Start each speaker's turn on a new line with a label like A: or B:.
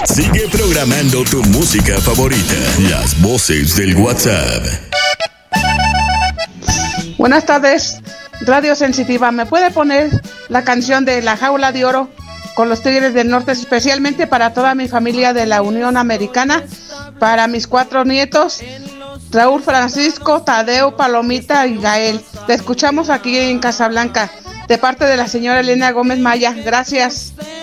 A: Sigue programando tu música favorita. Las voces del WhatsApp.
B: Buenas tardes, Radio Sensitiva. ¿Me puede poner la canción de La Jaula de Oro con los Tigres del Norte, especialmente para toda mi familia de la Unión Americana, para mis 4 nietos, Raúl, Francisco, Tadeo, Palomita y Gael? Te escuchamos aquí en Casablanca, de parte de la señora Elena Gómez Maya. Gracias.